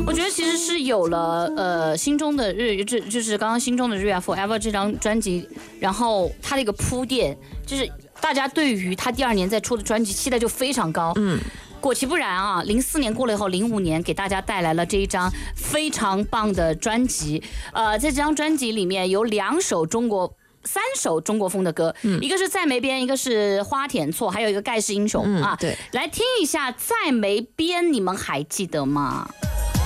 我觉得其实是有了心中的就是刚刚心中的日月 Forever 这张专辑，然后它的一个铺垫，就是大家对于他第2年再出的专辑期待就非常高。果其不然啊，04年过了以后，05年给大家带来了这一张非常棒的专辑。在这张专辑里面有3首中国风的歌，一个是在梅边，一个是花田错，还有一个盖世英雄啊。 对， 来听一下在梅边，你们还记得吗？